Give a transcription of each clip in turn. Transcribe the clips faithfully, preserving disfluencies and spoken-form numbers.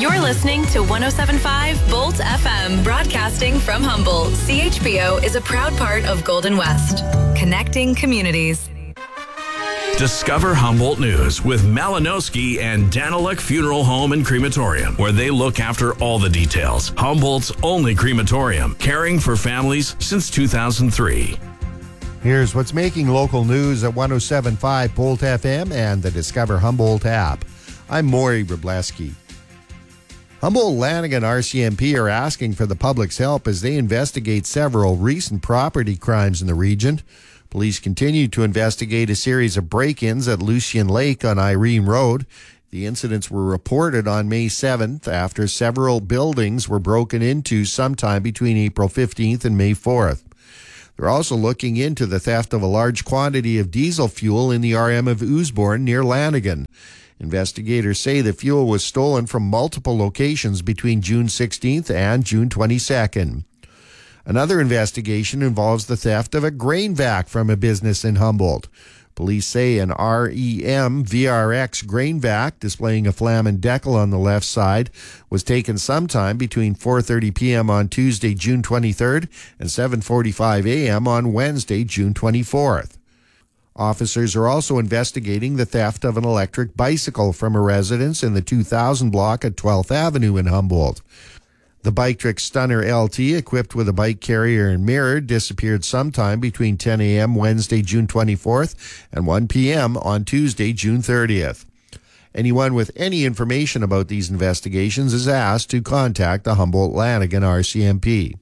You're listening to one oh seven point five Bolt F M, broadcasting from Humboldt. C H B O is a proud part of Golden West, connecting communities. Discover Humboldt News with Malinowski and Daniluk Funeral Home and Crematorium, where they look after all the details. Humboldt's only crematorium, caring for families since two thousand three. Here's what's making local news at one oh seven point five Bolt F M and the Discover Humboldt app. I'm Maury Wrobleski. Humboldt Lanigan R C M P are asking for the public's help as they investigate several recent property crimes in the region. Police continue to investigate a series of break-ins at Lucien Lake on Irene Road. The incidents were reported on May seventh after several buildings were broken into sometime between April fifteenth and May fourth. They're also looking into the theft of a large quantity of diesel fuel in the R M of Oosborne near Lanigan. Investigators say the fuel was stolen from multiple locations between June sixteenth and June twenty-second. Another investigation involves the theft of a grain vac from a business in Humboldt. Police say an R E M V R X grain vac displaying a Flamen decal on the left side was taken sometime between four thirty p.m. on Tuesday, June twenty-third and seven forty-five a.m. on Wednesday, June twenty-fourth. Officers are also investigating the theft of an electric bicycle from a residence in the two thousand block at twelfth Avenue in Humboldt. The Biketrix Stunner L T, equipped with a bike carrier and mirror, disappeared sometime between ten a.m. Wednesday, June twenty-fourth and one p.m. on Tuesday, June thirtieth. Anyone with any information about these investigations is asked to contact the Humboldt Lanigan R C M P.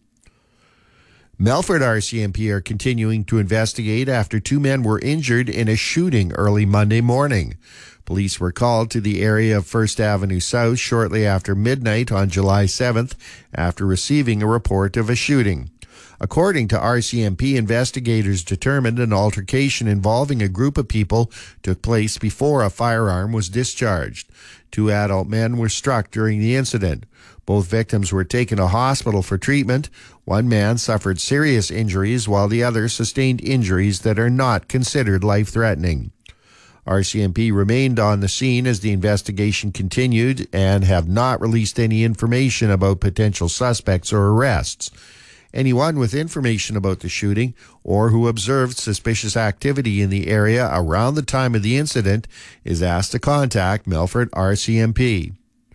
Melfort R C M P are continuing to investigate after two men were injured in a shooting early Monday morning. Police were called to the area of First Avenue South shortly after midnight on July seventh after receiving a report of a shooting. According to R C M P, investigators determined an altercation involving a group of people took place before a firearm was discharged. Two adult men were struck during the incident. Both victims were taken to hospital for treatment. One man suffered serious injuries while the other sustained injuries that are not considered life-threatening. R C M P remained on the scene as the investigation continued and have not released any information about potential suspects or arrests. Anyone with information about the shooting or who observed suspicious activity in the area around the time of the incident is asked to contact Melfort R C M P.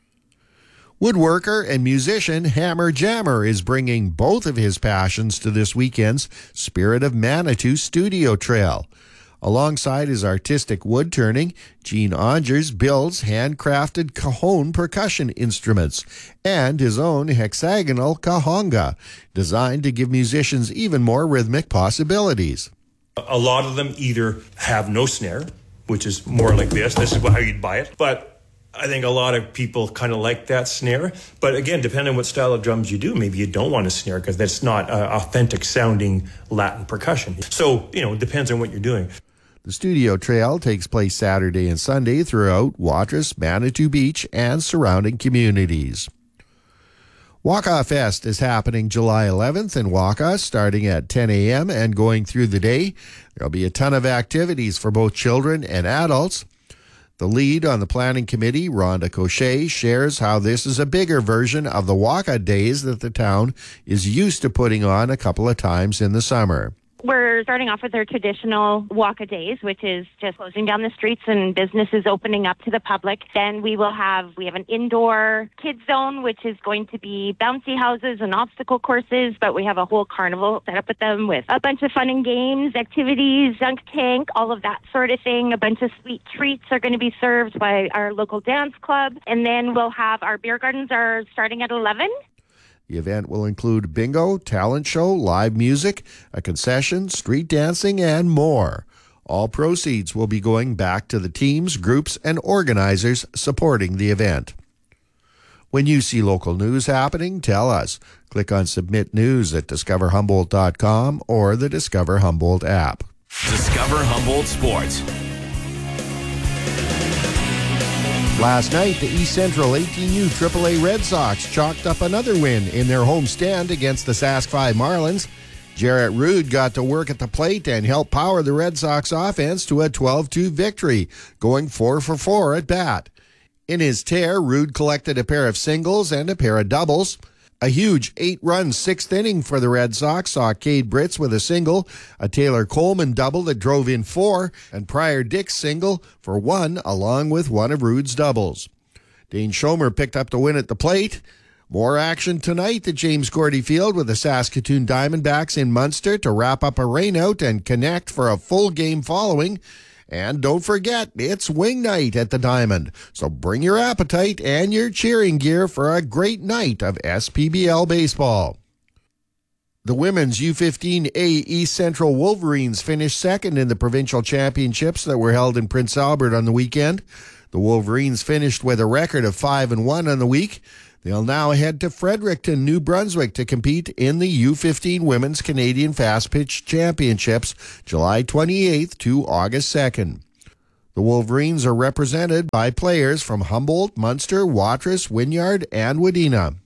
Woodworker and musician Hammer Jammer is bringing both of his passions to this weekend's Spirit of Manitou Studio Trail. Alongside his artistic wood turning, Gene Ongers builds handcrafted cajon percussion instruments and his own hexagonal cahonga, designed to give musicians even more rhythmic possibilities. A lot of them either have no snare, which is more like this. This is how you'd buy it. But I think a lot of people kind of like that snare. But again, depending on what style of drums you do, maybe you don't want a snare because that's not uh, authentic sounding Latin percussion. So, you know, it depends on what you're doing. The studio trail takes place Saturday and Sunday throughout Watrous, Manitou Beach, and surrounding communities. Waka Fest is happening July eleventh in Waka, starting at ten a.m. and going through the day. There'll be a ton of activities for both children and adults. The lead on the planning committee, Rhonda Cochet, shares how this is a bigger version of the Waka Days that the town is used to putting on a couple of times in the summer. We're starting off with our traditional Waka Days, which is just closing down the streets and businesses opening up to the public. Then we will have, we have an indoor kids zone, which is going to be bouncy houses and obstacle courses, but we have a whole carnival set up with them with a bunch of fun and games, activities, dunk tank, all of that sort of thing. A bunch of sweet treats are going to be served by our local dance club. And then we'll have our beer gardens are starting at eleven. The event will include bingo, talent show, live music, a concession, street dancing, and more. All proceeds will be going back to the teams, groups, and organizers supporting the event. When you see local news happening, tell us. Click on Submit News at discover humboldt dot com or the Discover Humboldt app. Discover Humboldt Sports. Last night, the East Central eighteen U triple A Red Sox chalked up another win in their home stand against the Sask five Marlins. Jarrett Ruud got to work at the plate and helped power the Red Sox offense to a twelve two victory, going four for four at bat. In his tear, Rude collected a pair of singles and a pair of doubles. A huge eight-run sixth inning for the Red Sox saw Cade Britz with a single, a Taylor Coleman double that drove in four, and Pryor Dick's single for one, along with one of Rude's doubles. Dane Schomer picked up the win at the plate. More action tonight at James Gordy Field with the Saskatoon Diamondbacks in Munster to wrap up a rainout and connect for a full game following. And don't forget, it's wing night at the Diamond. So bring your appetite and your cheering gear for a great night of S P B L baseball. The women's U fifteen A East Central Wolverines finished second in the provincial championships that were held in Prince Albert on the weekend. The Wolverines finished with a record of five and one on the week. They'll now head to Fredericton, New Brunswick to compete in the U fifteen Women's Canadian Fast Pitch Championships, July twenty-eighth to August second. The Wolverines are represented by players from Humboldt, Munster, Watrous, Wynyard, and Wadena.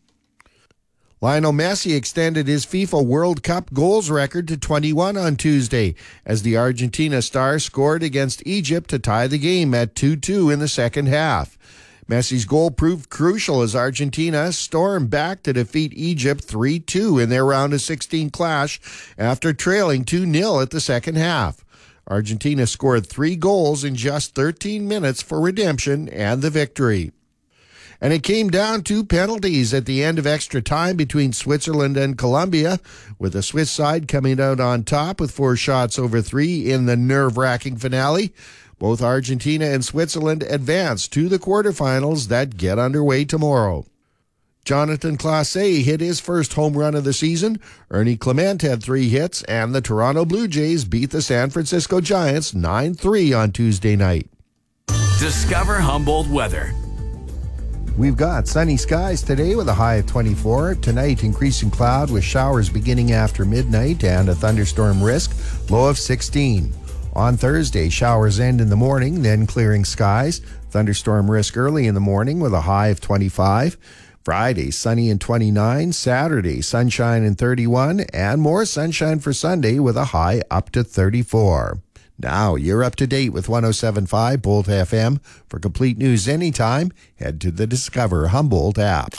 Lionel Messi extended his FIFA World Cup goals record to twenty-one on Tuesday as the Argentina star scored against Egypt to tie the game at two two in the second half. Messi's goal proved crucial as Argentina stormed back to defeat Egypt three two in their round of sixteen clash after trailing two nil at the second half. Argentina scored three goals in just thirteen minutes for redemption and the victory. And it came down to penalties at the end of extra time between Switzerland and Colombia, with the Swiss side coming out on top with four shots over three in the nerve-wracking finale. Both Argentina and Switzerland advance to the quarterfinals that get underway tomorrow. Jonathan Clase hit his first home run of the season. Ernie Clement had three hits, and the Toronto Blue Jays beat the San Francisco Giants nine three on Tuesday night. Discover Humboldt weather. We've got sunny skies today with a high of twenty-four. Tonight, increasing cloud with showers beginning after midnight and a thunderstorm risk, low of sixteen. On Thursday, showers end in the morning, then clearing skies. Thunderstorm risk early in the morning with a high of twenty-five. Friday, sunny and twenty-nine. Saturday, sunshine and thirty-one. And more sunshine for Sunday with a high up to thirty-four. Now, you're up to date with one oh seven point five Bolt F M. For complete news anytime, head to the Discover Humboldt app.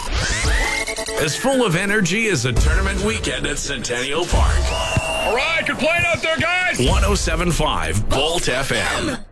As full of energy as a tournament weekend at Centennial Park. All right, good playing out there, guys. one oh seven point five Bolt F M.